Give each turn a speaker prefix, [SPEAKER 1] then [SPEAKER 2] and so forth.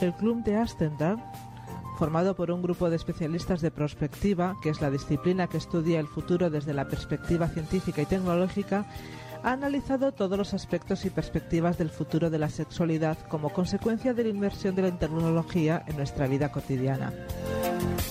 [SPEAKER 1] El Club de Amsterdam, formado por un grupo de especialistas de prospectiva, que es la disciplina que estudia el futuro desde la perspectiva científica y tecnológica, ha analizado todos los aspectos y perspectivas del futuro de la sexualidad como consecuencia de la inmersión de la tecnología en nuestra vida cotidiana.